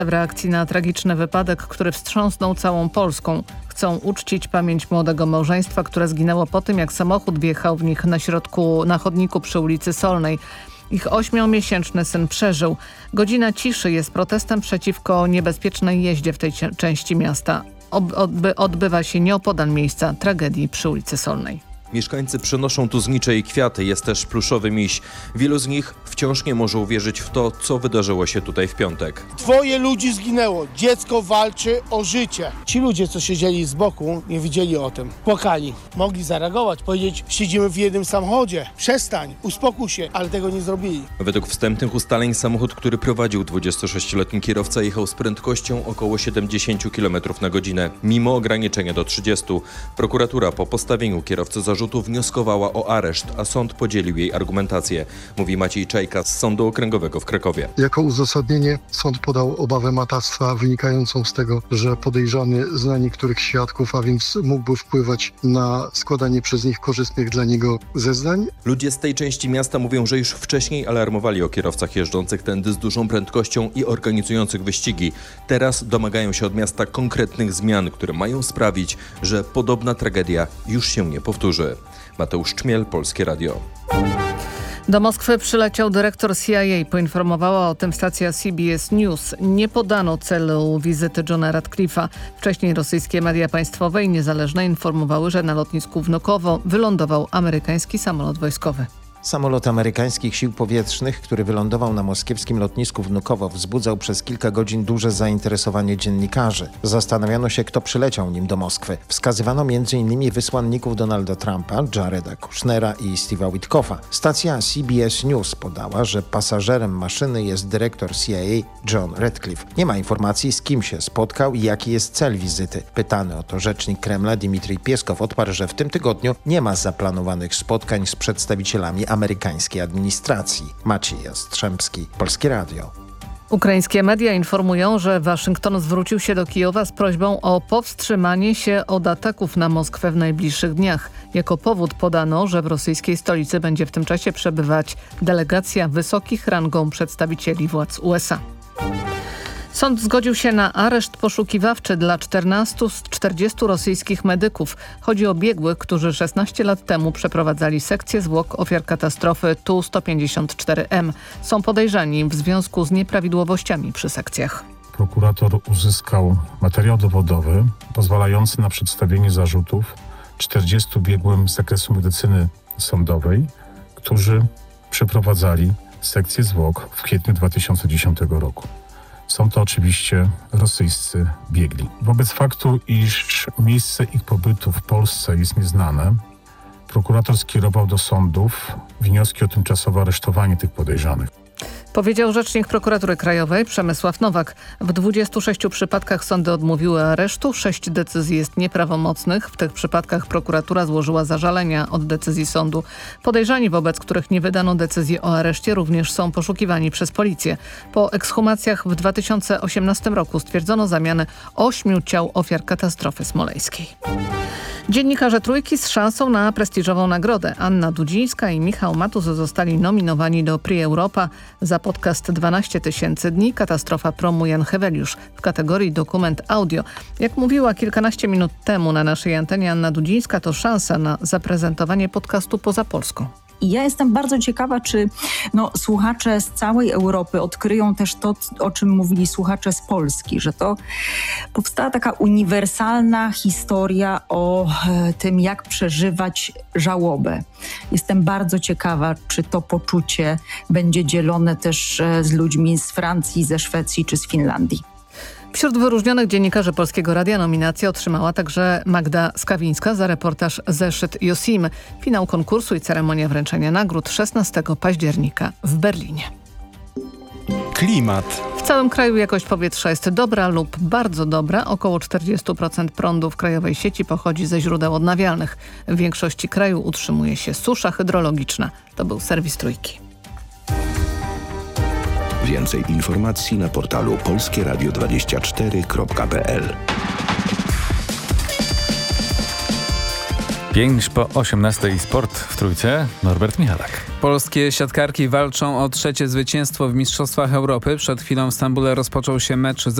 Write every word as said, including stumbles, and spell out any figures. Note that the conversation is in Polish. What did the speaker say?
W reakcji na tragiczny wypadek, który wstrząsnął całą Polską, chcą uczcić pamięć młodego małżeństwa, które zginęło po tym, jak samochód wjechał w nich na środku, na chodniku przy ulicy Solnej. Ich ośmiomiesięczny syn przeżył. Godzina ciszy jest protestem przeciwko niebezpiecznej jeździe w tej części miasta. Odby- odbywa się nieopodal miejsca tragedii przy ulicy Solnej. Mieszkańcy przynoszą tu znicze i kwiaty, jest też pluszowy miś. Wielu z nich wciąż nie może uwierzyć w to, co wydarzyło się tutaj w piątek. Dwoje ludzi zginęło, dziecko walczy o życie. Ci ludzie, co siedzieli z boku, nie wiedzieli o tym. Płakali, mogli zareagować, powiedzieć, siedzimy w jednym samochodzie, przestań, uspokój się, ale tego nie zrobili. Według wstępnych ustaleń samochód, który prowadził dwudziestosześcioletni kierowca, jechał z prędkością około siedemdziesiąt kilometrów na godzinę, mimo ograniczenia do trzydziestu. Prokuratura po postawieniu kierowcy zarzutu wnioskowała o areszt, a sąd podzielił jej argumentację, mówi Maciej Czajka z Sądu Okręgowego w Krakowie. Jako uzasadnienie sąd podał obawę matactwa wynikającą z tego, że podejrzany zna niektórych świadków, a więc mógłby wpływać na składanie przez nich korzystnych dla niego zeznań. Ludzie z tej części miasta mówią, że już wcześniej alarmowali o kierowcach jeżdżących tędy z dużą prędkością i organizujących wyścigi. Teraz domagają się od miasta konkretnych zmian, które mają sprawić, że podobna tragedia już się nie powtórzy. Mateusz Czmiel, Polskie Radio. Do Moskwy przyleciał dyrektor C I A. Poinformowała o tym stacja C B S News. Nie podano celu wizyty Johna Ratcliffe'a. Wcześniej rosyjskie media państwowe i niezależne informowały, że na lotnisku Wnukowo wylądował amerykański samolot wojskowy. Samolot amerykańskich sił powietrznych, który wylądował na moskiewskim lotnisku Wnukowo, wzbudzał przez kilka godzin duże zainteresowanie dziennikarzy. Zastanawiano się, kto przyleciał nim do Moskwy. Wskazywano między innymi wysłanników Donalda Trumpa, Jareda Kushnera i Steve'a Witkoffa. Stacja C B S News podała, że pasażerem maszyny jest dyrektor C I A John Ratcliffe. Nie ma informacji, z kim się spotkał i jaki jest cel wizyty. Pytany o to rzecznik Kremla Dmitrij Pieskow odparł, że w tym tygodniu nie ma zaplanowanych spotkań z przedstawicielami amerykańskiej administracji. Maciej Jastrzębski, Polskie Radio. Ukraińskie media informują, że Waszyngton zwrócił się do Kijowa z prośbą o powstrzymanie się od ataków na Moskwę w najbliższych dniach. Jako powód podano, że w rosyjskiej stolicy będzie w tym czasie przebywać delegacja wysokich rangą przedstawicieli władz U S A. Sąd zgodził się na areszt poszukiwawczy dla czternastu z czterdziestu rosyjskich medyków. Chodzi o biegłych, którzy szesnaście lat temu przeprowadzali sekcję zwłok ofiar katastrofy Tu sto pięćdziesiąt cztery M. Są podejrzani w związku z nieprawidłowościami przy sekcjach. Prokurator uzyskał materiał dowodowy pozwalający na przedstawienie zarzutów czterdziestu biegłym z zakresu medycyny sądowej, którzy przeprowadzali sekcję zwłok w kwietniu dwa tysiące dziesiątego roku. Są to oczywiście rosyjscy biegli. Wobec faktu, iż miejsce ich pobytu w Polsce jest nieznane, prokurator skierował do sądów wnioski o tymczasowe aresztowanie tych podejrzanych. Powiedział rzecznik Prokuratury Krajowej Przemysław Nowak. W dwudziestu sześciu przypadkach sądy odmówiły aresztu, sześć decyzji jest nieprawomocnych. W tych przypadkach prokuratura złożyła zażalenia od decyzji sądu. Podejrzani, wobec których nie wydano decyzji o areszcie, również są poszukiwani przez policję. Po ekshumacjach w dwa tysiące osiemnastym roku stwierdzono zamianę ośmiu ciał ofiar katastrofy smoleńskiej. Dziennikarze Trójki z szansą na prestiżową nagrodę. Anna Dudzińska i Michał Matus zostali nominowani do Prix Europa za podcast dwanaście tysięcy dni. Katastrofa promu Jan Heweliusz w kategorii dokument audio. Jak mówiła kilkanaście minut temu na naszej antenie Anna Dudzińska, to szansa na zaprezentowanie podcastu poza Polską. I ja jestem bardzo ciekawa, czy no, słuchacze z całej Europy odkryją też to, o czym mówili słuchacze z Polski, że to powstała taka uniwersalna historia o e, tym, jak przeżywać żałobę. Jestem bardzo ciekawa, czy to poczucie będzie dzielone też e, z ludźmi z Francji, ze Szwecji czy z Finlandii. Wśród wyróżnionych dziennikarzy Polskiego Radia nominację otrzymała także Magda Skawińska za reportaż Zeszyt Josim. Finał konkursu i ceremonia wręczenia nagród szesnastego października w Berlinie. Klimat. W całym kraju jakość powietrza jest dobra lub bardzo dobra. Około czterdzieści procent prądu w krajowej sieci pochodzi ze źródeł odnawialnych. W większości kraju utrzymuje się susza hydrologiczna. To był serwis Trójki. Więcej informacji na portalu polskie radio dwadzieścia cztery kropka p l. pięć po osiemnastej sport w Trójce. Norbert Michalak. Polskie siatkarki walczą o trzecie zwycięstwo w Mistrzostwach Europy. Przed chwilą w Stambule rozpoczął się mecz ze